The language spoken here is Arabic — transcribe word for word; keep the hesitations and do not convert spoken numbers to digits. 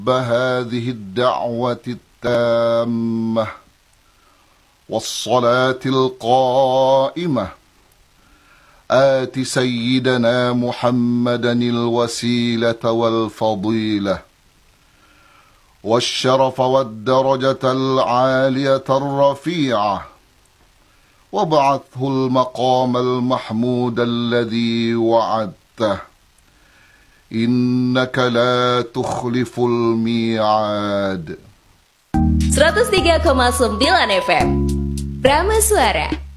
هذه الدعوة التامة والصلاة القائمة آت سيدنا محمدا الوسيلة والفضيلة والشرف والدرجة العالية الرفيعة وابعثه المقام المحمود الذي وعدته إنك لا تخلف الميعاد. seratus tiga koma sembilan F M Prameswara.